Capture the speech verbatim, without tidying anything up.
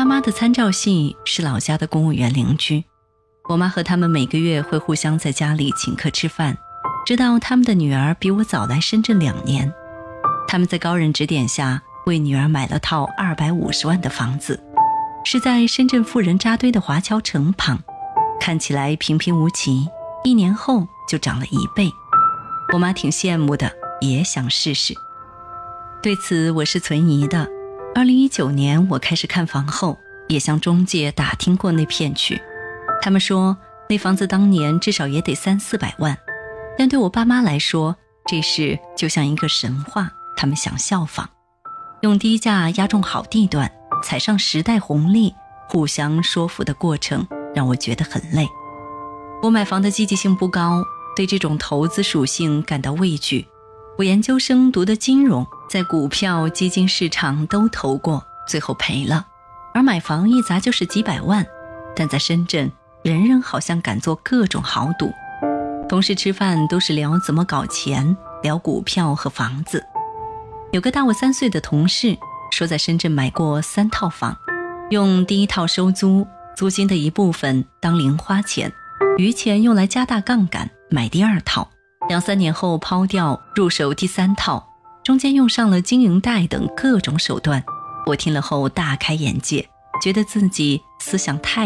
妈的参照系是老家的公务员邻居，我妈和他们每个月会互相在家里请客吃饭，直到他们的女儿比我早来深圳两年。他们在高人指点下为女儿买了套二百五十万的房子，是在深圳富人扎堆的华侨城旁，看起来平平无奇，一年后就涨了一倍。我妈挺羡慕的，也想试试。对此我是存疑的。二零一九年我开始看房后，也向中介打听过那片区，他们说那房子当年至少也得三四百万，但对我爸妈来说，这事就像一个神话，他们想效仿，用低价押中好地段，踩上时代红利，互相说服的过程让我觉得很累。我买房的积极性不高，对这种投资属性感到畏惧。我研究生读的金融，在股票基金市场都投过，最后赔了，而买房一砸就是几百万，但在深圳人人好像敢做各种豪赌。同事吃饭都是聊怎么搞钱，聊股票和房子。有个大我三岁的同事说在深圳买过三套房，用第一套收租，租金的一部分当零花钱，余钱用来加大杠杆买第二套，两三年后抛掉入手第三套，中间用上了经营贷等各种手段。我听了后大开眼界，觉得自己思想太